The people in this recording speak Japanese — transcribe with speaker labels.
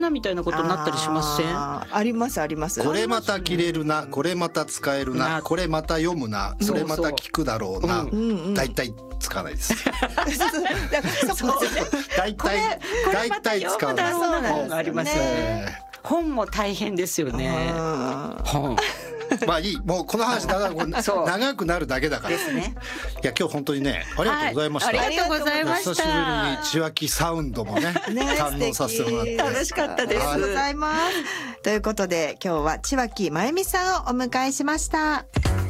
Speaker 1: なみたいなことになったりしません？
Speaker 2: ありますあります。
Speaker 3: これまた着れるな、これまた使えるな、これまた読むな、それまた聞くだろうな、だいたい使わないです。だいたい使わない。
Speaker 1: そうなのありますよね。本も大変ですよね。本。
Speaker 3: まあいい、もうこの話長くなるだけだから。
Speaker 1: ですね。
Speaker 3: いや今日本当にね、ありがとうございました。
Speaker 1: ありがとうございました。
Speaker 3: 久しぶりに千脇サウンドもね堪能させてもらって
Speaker 1: 楽しかったです。
Speaker 2: ありがとうございます。ということで今日は千脇真由美さんをお迎えしました。